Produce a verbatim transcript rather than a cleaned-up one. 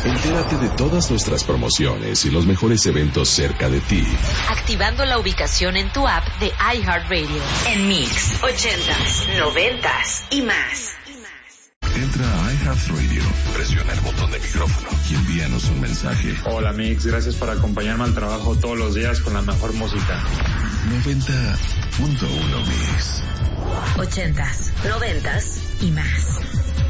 Entérate de todas nuestras promociones y los mejores eventos cerca de ti. Activando la ubicación en tu app de iHeartRadio. En Mix, ochentas, noventas y más. Entra a iHeartRadio, presiona el botón de micrófono y envíanos un mensaje. Hola Mix, gracias por acompañarme al trabajo todos los días con la mejor música. noventa punto uno Mix. Ochentas, noventas y más.